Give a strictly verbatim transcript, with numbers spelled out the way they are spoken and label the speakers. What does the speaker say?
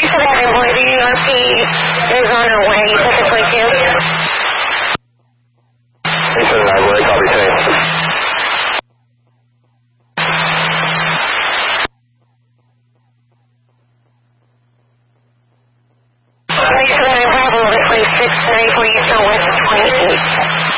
Speaker 1: Lisa, that employee, the U R P is on her way. You typically do.
Speaker 2: Lisa, I will copy same.
Speaker 1: Lisa, that Bravo, Whitley six three, please, no west of twenty-eight.